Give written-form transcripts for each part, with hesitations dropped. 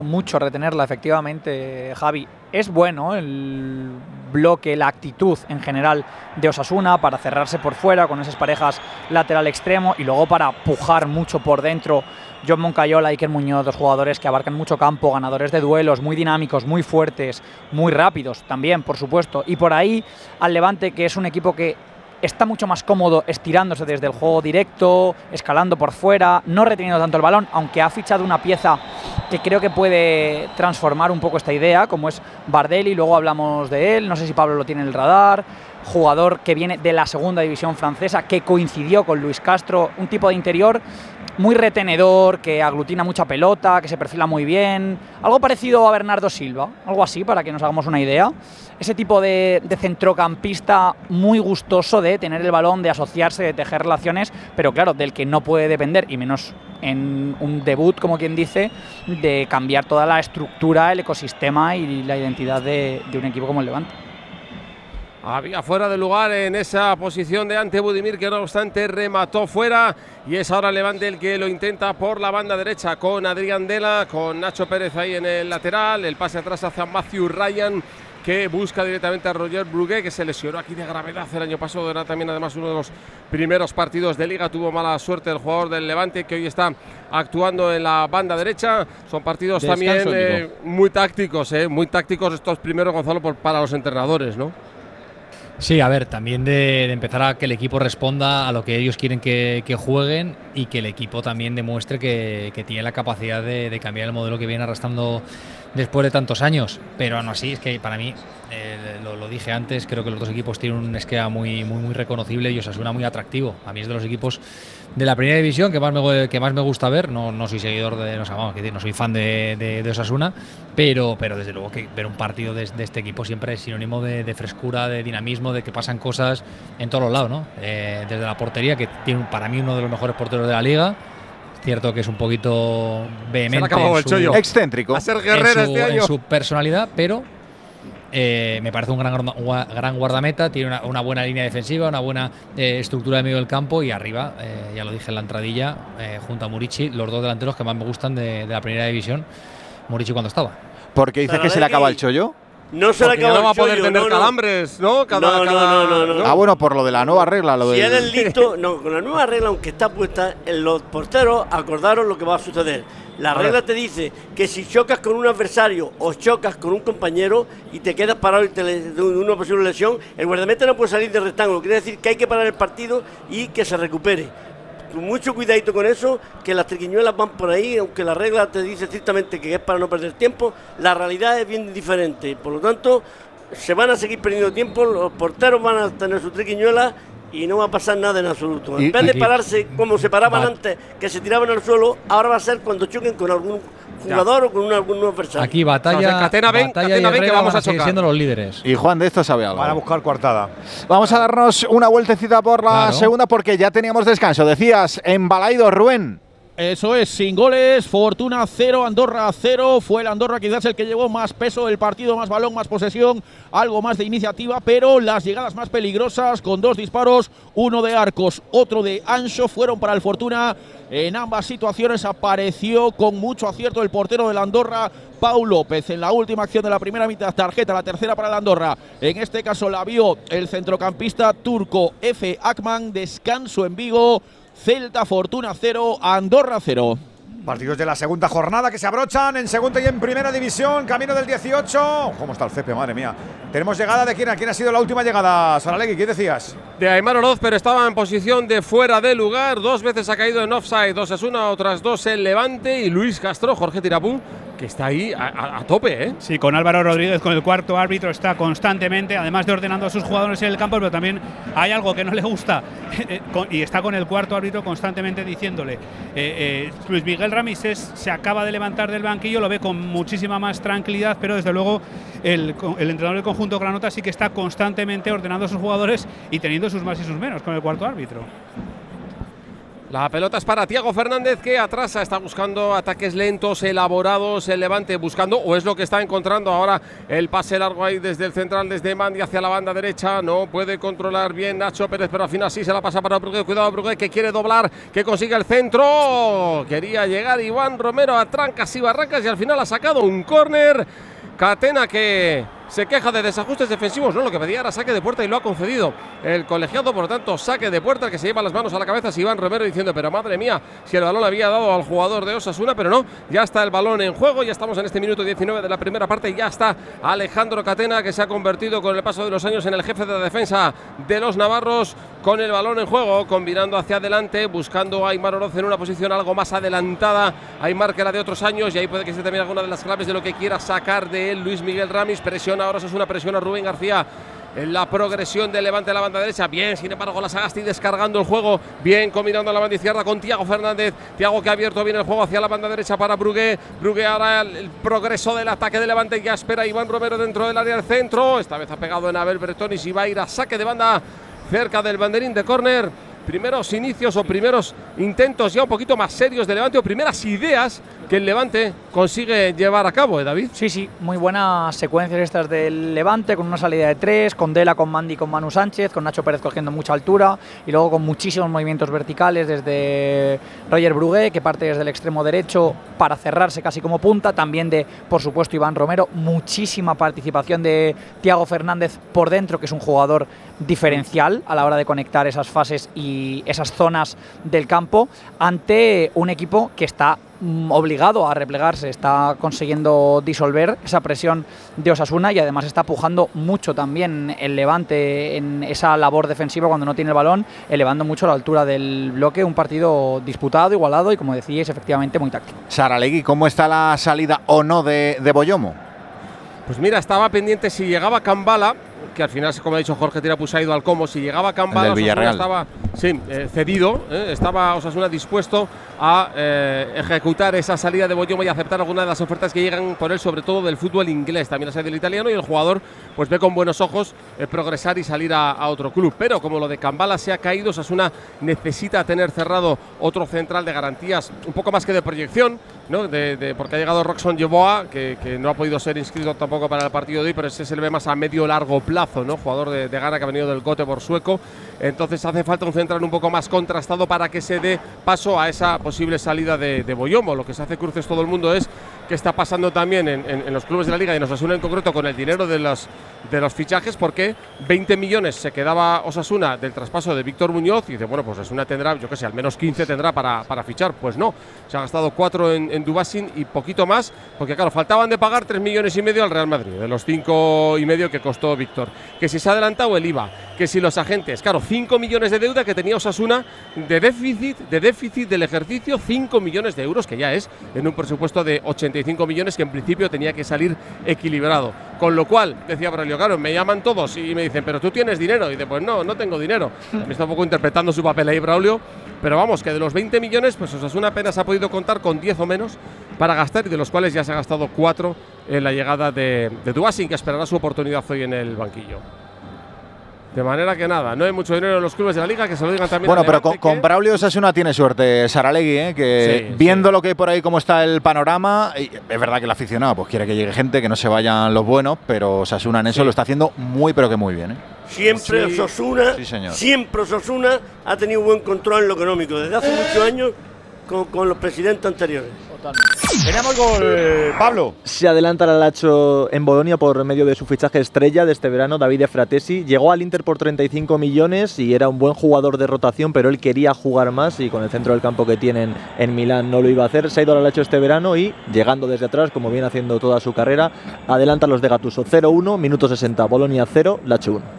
mucho retenerla, efectivamente, Javi. Es bueno el bloque, la actitud en general de Osasuna para cerrarse por fuera con esas parejas lateral extremo y luego para pujar mucho por dentro. John Moncayola, Iker Muñoz, dos jugadores que abarcan mucho campo, ganadores de duelos, muy dinámicos, muy fuertes, muy rápidos también, por supuesto. Y por ahí al Levante, que es un equipo que está mucho más cómodo estirándose desde el juego directo, escalando por fuera, no reteniendo tanto el balón, aunque ha fichado una pieza que creo que puede transformar un poco esta idea, como es Bardelli, luego hablamos de él, no sé si Pablo lo tiene en el radar, jugador que viene de la segunda división francesa, que coincidió con Luis Castro, un tipo de interior muy retenedor, que aglutina mucha pelota, que se perfila muy bien, algo parecido a Bernardo Silva, algo así para que nos hagamos una idea. Ese tipo de centrocampista muy gustoso de tener el balón, de asociarse, de tejer relaciones, pero claro, del que no puede depender, y menos en un debut, como quien dice, de cambiar toda la estructura, el ecosistema y la identidad de un equipo como el Levante. Había fuera de lugar en esa posición de Ante Budimir, que no obstante remató fuera, y es ahora Levante el que lo intenta por la banda derecha con Adrián Dela, con Nacho Pérez ahí en el lateral, el pase atrás hacia Matthew Ryan, que busca directamente a Roger Brugué, que se lesionó aquí de gravedad el año pasado, era también además uno de los primeros partidos de Liga, tuvo mala suerte el jugador del Levante, que hoy está actuando en la banda derecha. Son partidos también muy tácticos estos primeros, Gonzalo, para los entrenadores, ¿no? Sí, a ver, también de empezar a que el equipo responda a lo que ellos quieren que jueguen, y que el equipo también demuestre que tiene la capacidad de cambiar el modelo que viene arrastrando después de tantos años. Pero aún así, es que para mí, lo dije antes, creo que los dos equipos tienen un esquema muy reconocible y Osasuna muy atractivo. A mí es de los equipos de la primera división que más me gusta ver. No soy seguidor no soy fan de Osasuna, pero desde luego que ver un partido de este equipo siempre es sinónimo de frescura, de dinamismo, de que pasan cosas en todos los lados, ¿no? Desde la portería, que tiene para mí uno de los mejores porteros de la liga. Cierto que es un poquito vehemente, excéntrico, a ser Guerrero este año, en su personalidad, pero me parece un gran guardameta, tiene una buena línea defensiva, una buena estructura de medio del campo, y arriba, ya lo dije en la entradilla, junto a Murici, los dos delanteros que más me gustan de la primera división. Murici cuando estaba. ¿Por qué dices que se le acaba el chollo? No se le acaba el chollo. No va a poder tener calambres, ¿no? No. Ah, bueno, por lo de la nueva regla. Si él es listo, con la nueva regla, aunque está puesta, los porteros acordaron lo que va a suceder. La regla te dice que si chocas con un adversario o chocas con un compañero y te quedas parado de una posible lesión, el guardameta no puede salir del rectángulo. Quiere decir que hay que parar el partido y que se recupere. Mucho cuidadito con eso, que las triquiñuelas van por ahí, aunque la regla te dice estrictamente que es para no perder tiempo, la realidad es bien diferente. Por lo tanto, se van a seguir perdiendo tiempo, los porteros van a tener su triquiñuela y no va a pasar nada en absoluto. En vez de pararse como se paraban antes, que se tiraban al suelo, ahora va a ser cuando choquen con algún jugador o con algún adversario. Aquí batalla, Catena ven, que vamos a chocar. Siendo los líderes. Y Juan de esto sabe algo. Van a buscar coartada. Vamos a darnos una vueltecita por la segunda, porque ya teníamos descanso. Decías, en Balaidos, Rubén. Eso es, sin goles, Fortuna 0, Andorra 0. Fue el Andorra quizás el que llevó más peso del partido, más balón, más posesión, algo más de iniciativa, pero las llegadas más peligrosas, con 2 disparos, uno de Arcos, otro de Anxo, fueron para el Fortuna. En ambas situaciones apareció con mucho acierto el portero del Andorra, Pau López. En la última acción de la primera mitad, tarjeta, la tercera para el Andorra. En este caso la vio el centrocampista turco Efe Akman. Descanso en Vigo. Celta, Fortuna 0, Andorra 0. Partidos de la segunda jornada que se abrochan en segunda y en primera división, camino del 18. ¿Cómo está el Cepe? Madre mía. Tenemos llegada de quién ha sido la última llegada, Saralegui, ¿qué decías? De Aimar Oroz, pero estaba en posición de fuera de lugar. 2 veces ha caído en offside, 2 Osasuna, otras 2 el Levante. Y Luis Castro, Jorge Tirapú, que está ahí a tope, ¿eh? Sí, con Álvaro Rodríguez, con el cuarto árbitro, está constantemente, además de ordenando a sus jugadores en el campo, pero también hay algo que no le gusta, y está con el cuarto árbitro constantemente diciéndole. Luis Miguel Ramírez se acaba de levantar del banquillo, lo ve con muchísima más tranquilidad, pero desde luego el entrenador del conjunto granota sí que está constantemente ordenando a sus jugadores y teniendo sus más y sus menos con el cuarto árbitro. La pelota es para Thiago Fernández, que atrasa, está buscando ataques lentos, elaborados, el Levante buscando, o es lo que está encontrando ahora, el pase largo ahí desde el central, desde Mandi hacia la banda derecha. No puede controlar bien Nacho Pérez, pero al final sí se la pasa para Brugué. Cuidado Brugué, que quiere doblar, que consigue el centro. Quería llegar Iván Romero a trancas y barrancas y al final ha sacado un córner. Catena, que se queja de desajustes defensivos, no, lo que pedía era saque de puerta y lo ha concedido el colegiado, por lo tanto saque de puerta, que se lleva las manos a la cabeza es Iván Romero diciendo, pero madre mía, si el balón le había dado al jugador de Osasuna, pero no, ya está el balón en juego, ya estamos en este minuto 19 de la primera parte y ya está Alejandro Catena, que se ha convertido con el paso de los años en el jefe de la defensa de los navarros, con el balón en juego, combinando hacia adelante, buscando a Aimar Oroz en una posición algo más adelantada, Aimar que la de otros años, y ahí puede que sea también alguna de las claves de lo que quiera sacar de él Luis Miguel Ramis. Presiona ahora, es una presión a Rubén García en la progresión del Levante a la banda derecha. Bien, sin embargo, la Sagasti descargando el juego. Bien, combinando a la banda izquierda con Thiago Fernández. Thiago, que ha abierto bien el juego hacia la banda derecha para Brugué. Brugué ahora el progreso del ataque de Levante. Ya espera Iván Romero dentro del área del centro. Esta vez ha pegado en Abel Bretonis y va a ir a saque de banda cerca del banderín de córner. Primeros inicios o primeros intentos ya un poquito más serios de Levante, o primeras ideas que el Levante consigue llevar a cabo, David. Sí, muy buenas secuencias estas del Levante, con una salida de 3, con Dela, con Mandi, con Manu Sánchez, con Nacho Pérez cogiendo mucha altura y luego con muchísimos movimientos verticales desde Roger Brugué, que parte desde el extremo derecho para cerrarse casi como punta, también de, por supuesto, Iván Romero. Muchísima participación de Thiago Fernández por dentro, que es un jugador diferencial a la hora de conectar esas fases y esas zonas del campo ante un equipo que está obligado a replegarse, está consiguiendo disolver esa presión de Osasuna y además está pujando mucho también el Levante en esa labor defensiva cuando no tiene el balón, elevando mucho la altura del bloque. Un partido disputado, igualado y, como decíais, efectivamente muy táctico. Saralegui, ¿cómo está la salida o no de Boyomo? Pues mira, estaba pendiente si llegaba Cambala, que al final, como ha dicho Jorge Tirapus, ha ido al Como. Si llegaba Cambala, el Villarreal estaba cedido, estaba Osasuna dispuesto a ejecutar esa salida de Boyomo y aceptar alguna de las ofertas que llegan por él, sobre todo del fútbol inglés, también la del italiano, y el jugador pues ve con buenos ojos progresar y salir a otro club. Pero como lo de Cambala se ha caído, Osasuna necesita tener cerrado otro central de garantías, un poco más que de proyección, ¿no? Porque ha llegado Roxon Yeboah, que no ha podido ser inscrito tampoco para el partido de hoy, pero ese se le ve más a medio largo plazo, ¿no? Jugador de Ghana, que ha venido del Göteborg sueco. Entonces hace falta un central un poco más contrastado para que se dé paso a esa posible salida de Boyomo. Lo que se hace cruces todo el mundo es que está pasando también en los clubes de la Liga y en Osasuna en concreto con el dinero de los fichajes, porque 20 millones se quedaba Osasuna del traspaso de Víctor Muñoz y dice, bueno, pues Osasuna tendrá, yo qué sé, al menos 15 tendrá para fichar. Pues no, se ha gastado 4 en Dubassin y poquito más, porque claro, faltaban de pagar 3,5 millones al Real Madrid, de los 5,5 que costó Víctor. Que si se ha adelantado el IVA, que si los agentes, claro, 5 millones de deuda que tenía Osasuna de déficit del ejercicio, 5 millones de euros, que ya es en un presupuesto de 85 millones que en principio tenía que salir equilibrado. Con lo cual, decía Braulio, claro, me llaman todos y me dicen, pero tú tienes dinero. Y dice, pues no tengo dinero. Me está un poco interpretando su papel ahí, Braulio. Pero vamos, que de los 20 millones, pues Osasuna apenas ha podido contar con 10 o menos para gastar, y de los cuales ya se ha gastado 4 en la llegada de Dubassin, que esperará su oportunidad hoy en el banquillo. De manera que nada, no hay mucho dinero en los clubes de la Liga, que se lo digan también. Bueno, pero con Braulio Osasuna tiene suerte, Saralegui, que sí, viendo lo que hay por ahí, cómo está el panorama, y es verdad que el aficionado pues quiere que llegue gente, que no se vayan los buenos, pero Osasuna en eso lo está haciendo muy, pero que muy bien. Siempre Osasuna ha tenido buen control en lo económico, desde hace muchos años con los presidentes anteriores. Tenemos gol, Pablo. Se adelanta el Lazio en Bolonia por medio de su fichaje estrella de este verano, Davide Fratesi. Llegó al Inter por 35 millones y era un buen jugador de rotación, pero él quería jugar más y con el centro del campo que tienen en Milán no lo iba a hacer. Se ha ido al Lazio este verano y, llegando desde atrás, como viene haciendo toda su carrera, adelanta los de Gattuso. 0-1, minuto 60, Bolonia 0, Lazio 1.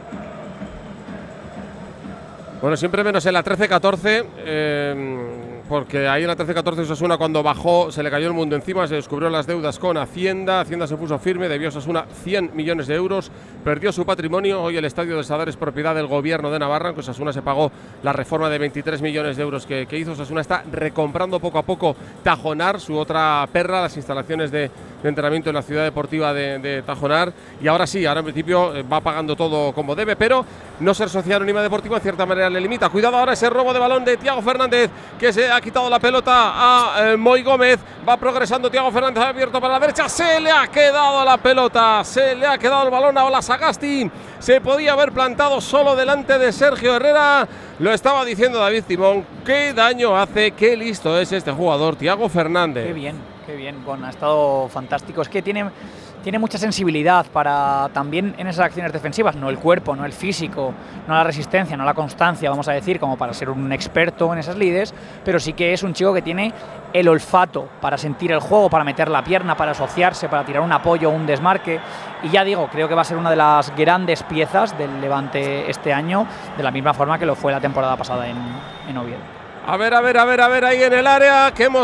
Bueno, siempre menos en la 13-14, porque ahí en la 13-14 Osasuna, cuando bajó, se le cayó el mundo encima, se descubrió las deudas con Hacienda se puso firme, debió Osasuna 100 millones de euros, perdió su patrimonio. Hoy el Estadio del Sadar es propiedad del gobierno de Navarra, aunque Osasuna se pagó la reforma de 23 millones de euros que hizo. Osasuna está recomprando poco a poco Tajonar, su otra perra, las instalaciones de de entrenamiento en la ciudad deportiva de Tajonar. Y ahora sí, ahora en principio va pagando todo como debe, pero no ser sociedad anónima deportiva en cierta manera le limita. Cuidado ahora ese robo de balón de Thiago Fernández, que se ha quitado la pelota a Moy Gómez. Va progresando Thiago Fernández, abierto para la derecha. Se le ha quedado la pelota, se le ha quedado el balón a Ola Sagasti. Se podía haber plantado solo delante de Sergio Herrera. Lo estaba diciendo David Timón. Qué daño hace, qué listo es este jugador, Thiago Fernández. Qué bien. Bueno, ha estado fantástico. Es que tiene mucha sensibilidad para también en esas acciones defensivas, no el cuerpo, no el físico, no la resistencia, no la constancia, vamos a decir, como para ser un experto en esas lides, pero sí que es un chico que tiene el olfato para sentir el juego, para meter la pierna, para asociarse, para tirar un apoyo o un desmarque. Y ya digo, creo que va a ser una de las grandes piezas del Levante este año, de la misma forma que lo fue la temporada pasada en Oviedo. A ver, ahí en el área, que hemos